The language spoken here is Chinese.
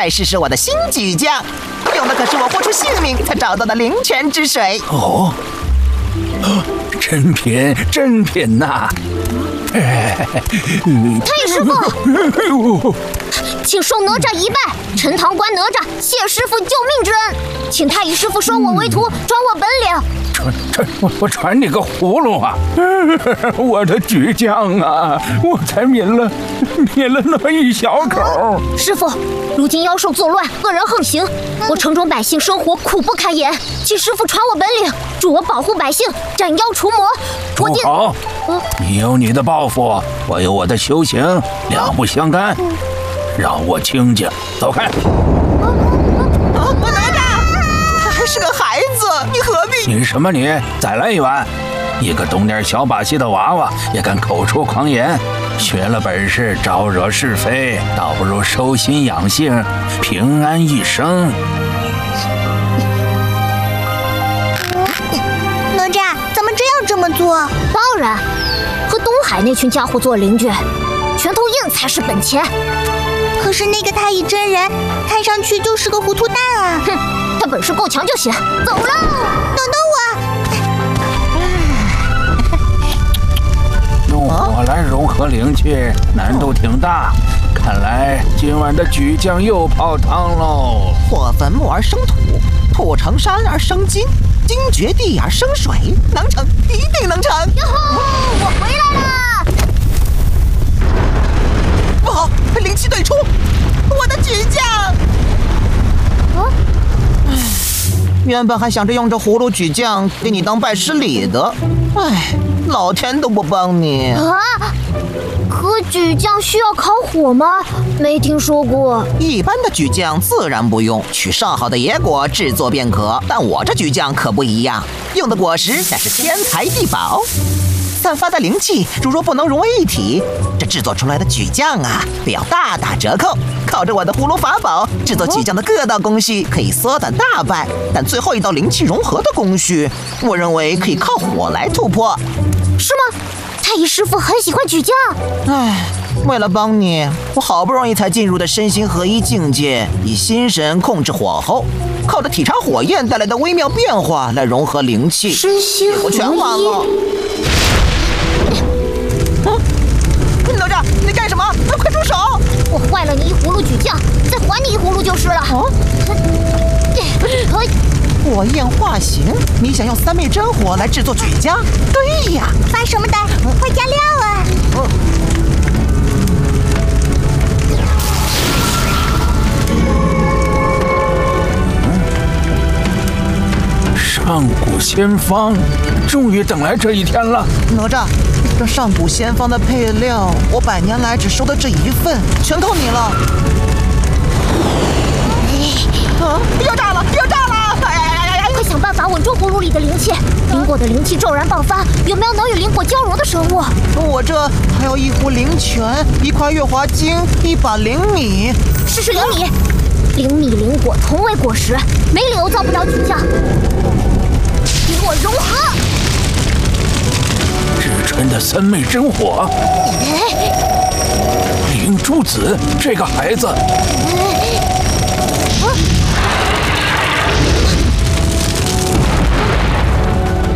来试试我的新举将，用的可是我豁出性命才找到的灵泉之水。 哦，真品呐！ 太乙师傅，请受哪吒一拜，陈塘关哪吒谢师傅救命之恩，请太乙师傅收我为徒，传我本领。 我传你个葫芦啊！我的举将啊，我才抿了那么一小口。 师傅，如今妖兽作乱，恶人横行，我城中百姓生活苦不堪言，请师傅传我本领，助我保护百姓，斩妖除魔。 住口！你有你的抱负，我有我的修行，两不相干。让我清静，走开！ 哪吒，他还是个孩子，你何必？ 你什么你？再来一碗！一个懂点小把戏的娃娃，也敢口出狂言，学了本事招惹是非，倒不如收心养性，平安一生。 哪吒，咱们真要这么做？ 当然，和东海那群家伙做邻居，拳头硬才是本钱。 可是那个太乙真人，看上去就是个糊涂蛋啊！ 哼，他本事够强就行。走喽！ 等等我。 用火来融合灵气，难度挺大。看来今晚的举将又泡汤喽。 破坟墓而生土，土成山而生金，金绝地而生水，能成，一定能成！ 哟吼，我回来了！ 不好，灵气对出，我的举将！原本还想着用这葫芦举将给你当拜师礼的，哎，老天都不帮你啊！可举将需要烤火吗？没听说过。 一般的举将自然不用，取上好的野果制作便可。但我这举将可不一样，用的果实那是天材地宝，散发的灵气如若不能融为一体，这制作出来的举将啊，得要大打折扣。靠着我的葫芦法宝，制作举将的各道工序可以缩短大半，但最后一道灵气融合的工序，我认为可以靠火来突破。 是吗？太乙师傅很喜欢举将。 唉，为了帮你，我好不容易才进入的身心合一境界，以心神控制火候，靠着体察火焰带来的微妙变化来融合灵气， 身心合一， 我全完了。哪吒，你干什么？快住手！ 我坏了你一葫芦举将，再还你一葫芦就是了。 火焰化形，你想用三昧真火来制作举将？对呀， 发什么呆？快加料啊！ 上古仙方，终于等来这一天了。 哪吒，这上古仙方的配料，我100年来只收的这一份，全靠你了。要炸了！要炸了！ 快想办法稳住葫芦里的灵气，灵果的灵气骤然爆发，有没有能与灵果交融的生物？ 我这还有一壶灵泉，一块月华晶，一把灵米。 试灵米，灵米灵果同为果实，没理由遭不着举将。与我融合。 至纯的三昧真火，灵珠子这个孩子。